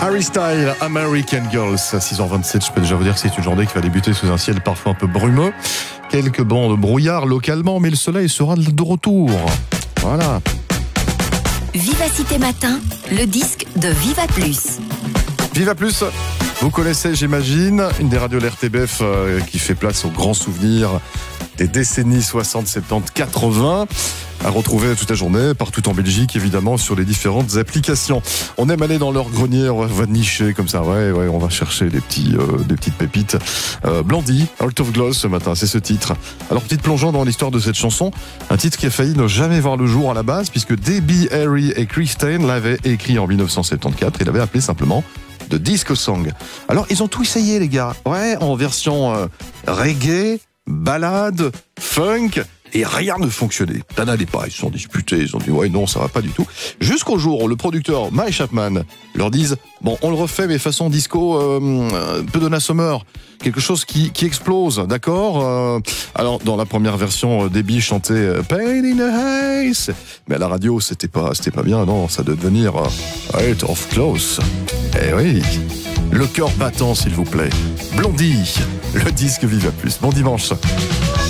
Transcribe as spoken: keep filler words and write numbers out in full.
Harry Styles, American Girls, à six heures vingt-sept. Je peux déjà vous dire que c'est une journée qui va débuter sous un ciel parfois un peu brumeux. Quelques bancs de brouillard localement, mais le soleil sera de retour. Voilà. Vivacité Matin, le disque de Viva Plus. Viva Plus, vous connaissez, j'imagine, une des radios de l'R T B F euh, qui fait place aux grands souvenirs des décennies soixante, soixante-dix, quatre-vingts. À retrouver toute la journée, partout en Belgique, évidemment, sur les différentes applications. On aime aller dans leur grenier, on va nicher comme ça, ouais, ouais, on va chercher des petits, euh, des petites pépites. Euh, Blondie, Out of Gloss ce matin, c'est ce titre. Alors, petite plongeon dans l'histoire de cette chanson, un titre qui a failli ne jamais voir le jour à la base, puisque Debbie Harry et Chris Stein l'avaient écrit en dix-neuf cent soixante-quatorze et l'avaient appelé simplement The Disco Song. Alors, ils ont tout essayé, les gars. Ouais, en version euh, reggae, ballade, funk. Et rien ne fonctionnait. Ça n'allait pas. Ils se sont disputés. Ils ont dit, ouais, non, ça va pas du tout. Jusqu'au jour où le producteur, Mike Chapman, leur dise, bon, on le refait, mais façon disco, euh, peu Donna Summer. Quelque chose qui, qui explose, d'accord? euh, Alors, dans la première version, Debbie chantait Pain in the Haze. Mais à la radio, c'était pas, c'était pas bien, non. Ça devait devenir Out of Close. Eh oui. Le cœur battant, s'il vous plaît. Blondie, le disque Viva Plus. Bon dimanche.